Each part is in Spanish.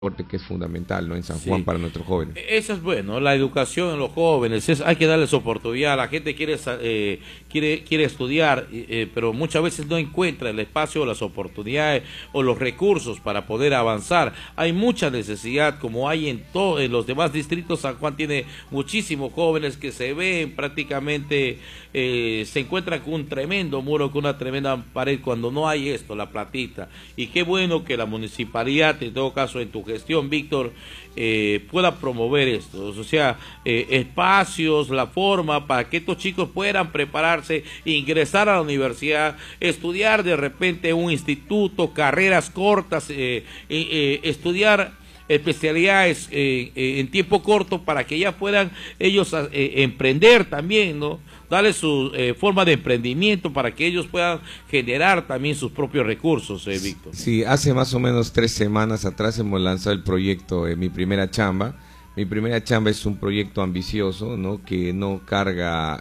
deporte que es fundamental, ¿no? En San Juan Sí, para nuestros jóvenes. eso es bueno, la educación en los jóvenes, hay que darles oportunidad, la gente quiere estudiar, pero muchas veces no encuentra el espacio, las oportunidades o los recursos para poder avanzar. Hay mucha necesidad, como hay en los demás distritos. San Juan tiene muchísimos jóvenes que se ven prácticamente, se encuentran con un tremendo muro, con una tremenda pared, cuando no hay esto, la platita. Y qué bueno que la municipalidad, en todo caso en tu gestión, Víctor, pueda promover esto, o sea, espacios, la forma para que estos chicos puedan prepararse, ingresar a la universidad, estudiar de repente un instituto, carreras cortas, estudiar especialidades en tiempo corto, para que ya puedan ellos emprender también, ¿no? Darles su forma de emprendimiento para que ellos puedan generar también sus propios recursos, Víctor. Sí, hace más o menos 3 semanas atrás hemos lanzado el proyecto Mi Primera Chamba. Mi Primera Chamba es un proyecto ambicioso, ¿no? Que no carga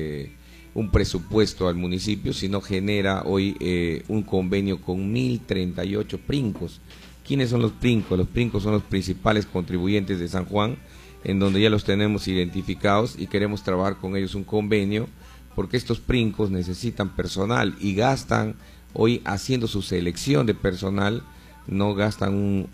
un presupuesto al municipio, sino genera hoy un convenio con 1038 princos. ¿Quiénes son los princos? Los princos son los principales contribuyentes de San Juan, en donde ya los tenemos identificados y queremos trabajar con ellos un convenio, porque estos princos necesitan personal y gastan hoy haciendo su selección de personal, no gastan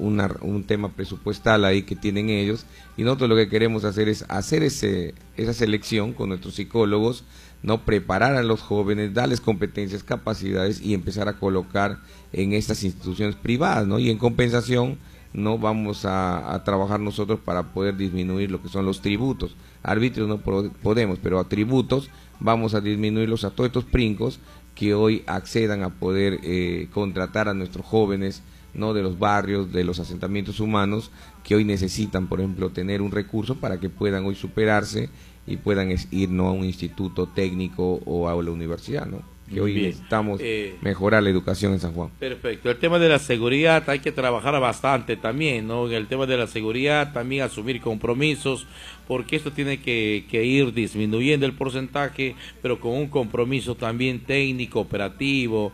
un tema presupuestal ahí que tienen ellos, y nosotros lo que queremos hacer es hacer esa selección con nuestros psicólogos, no preparar a los jóvenes, darles competencias, capacidades y empezar a colocar en estas instituciones privadas, ¿no? Y en compensación no vamos a trabajar nosotros para poder disminuir lo que son los tributos. Arbitrios no podemos, pero a tributos vamos a disminuirlos a todos estos princos que hoy accedan a poder contratar a nuestros jóvenes, no de los barrios, de los asentamientos humanos, que hoy necesitan, por ejemplo, tener un recurso para que puedan hoy superarse y puedan ir, ¿no?, a un instituto técnico o a la universidad, ¿no? Que hoy necesitamos mejorar la educación en San Juan. Perfecto. El tema de la seguridad hay que trabajar bastante también, ¿no? En el tema de la seguridad también asumir compromisos, porque esto tiene que ir disminuyendo el porcentaje, pero con un compromiso también técnico, operativo,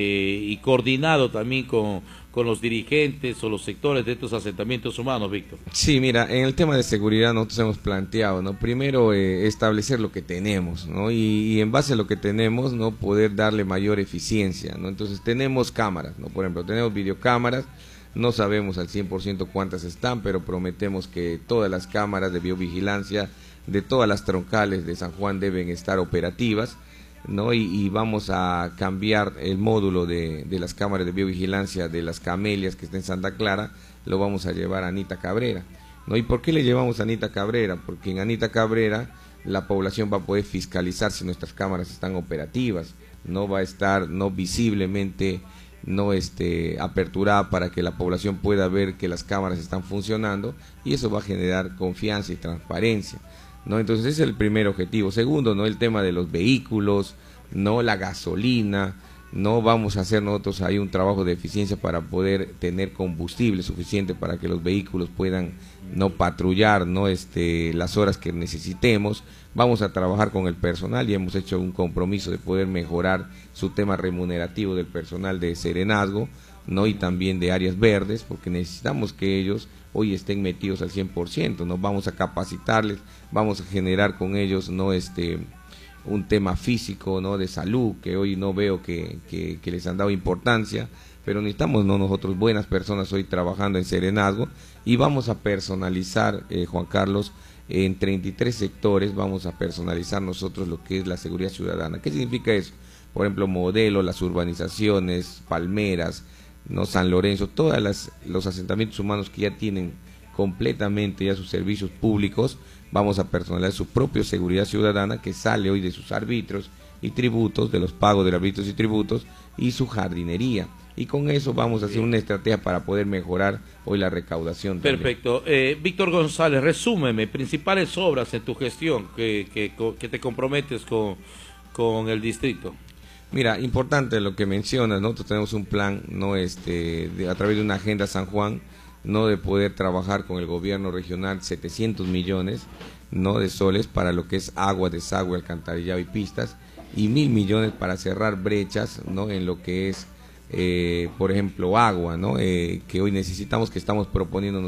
y coordinado también con los dirigentes o los sectores de estos asentamientos humanos, Víctor. Sí, mira, en el tema de seguridad nosotros hemos planteado, ¿no? Primero establecer lo que tenemos, ¿no? Y en base a lo que tenemos, ¿no?, poder darle mayor eficiencia, ¿no? Entonces tenemos cámaras, ¿no? Por ejemplo, tenemos videocámaras, no sabemos al 100% cuántas están, pero prometemos que todas las cámaras de biovigilancia de todas las troncales de San Juan deben estar operativas, ¿no? Y vamos a cambiar el módulo de las cámaras de biovigilancia de las Camelias que está en Santa Clara, lo vamos a llevar a Anita Cabrera, ¿no? ¿Y por qué le llevamos a Anita Cabrera? Porque en Anita Cabrera la población va a poder fiscalizar si nuestras cámaras están operativas, no va a estar no visiblemente no aperturada para que la población pueda ver que las cámaras están funcionando, y eso va a generar confianza y transparencia, ¿no? Entonces ese es el primer objetivo. Segundo, ¿no?, el tema de los vehículos, no la gasolina, no vamos a hacer nosotros ahí un trabajo de eficiencia para poder tener combustible suficiente para que los vehículos puedan no patrullar, no las horas que necesitemos. Vamos a trabajar con el personal y hemos hecho un compromiso de poder mejorar su tema remunerativo del personal de serenazgo, ¿no?, y también de áreas verdes, porque necesitamos que ellos hoy estén metidos al 100%, ¿no? Vamos a capacitarles, vamos a generar con ellos, ¿no?, un tema físico, ¿no?, de salud, que hoy no veo que les han dado importancia, pero necesitamos, ¿no?, nosotros buenas personas hoy trabajando en serenazgo, y vamos a personalizar, Juan Carlos, en 33 sectores vamos a personalizar nosotros lo que es la seguridad ciudadana. ¿Qué significa eso? Por ejemplo, Modelo, las urbanizaciones, Palmeras, ¿no?, San Lorenzo, todos los asentamientos humanos que ya tienen completamente ya sus servicios públicos, vamos a personalizar su propia seguridad ciudadana, que sale hoy de sus arbitrios y tributos, de los pagos de arbitrios y tributos, y su jardinería. Y con eso vamos a hacer una estrategia para poder mejorar hoy la recaudación. Perfecto. Víctor González, resúmeme, principales obras en tu gestión que te comprometes con el distrito. Mira, importante lo que mencionas, nosotros tenemos un plan, ¿no?, a través de una agenda San Juan, no, de poder trabajar con el gobierno regional 700 millones, ¿no?, de soles para lo que es agua, desagüe, alcantarillado y pistas, y 1.000 millones para cerrar brechas, ¿no?, en lo que es por ejemplo, agua, ¿no? Que hoy necesitamos, que estamos proponiendo